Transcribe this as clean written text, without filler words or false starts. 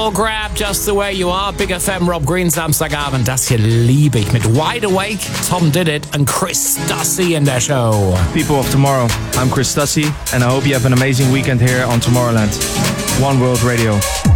Grab Just the Way You Are, Big FM, Rob Green, Samstagabend, das hier liebe ich mit Wide Awake, Tom Did It und Chris Stussy in der Show. People of Tomorrow, I'm Chris Stussy and I hope you have an amazing weekend here on Tomorrowland. One World Radio.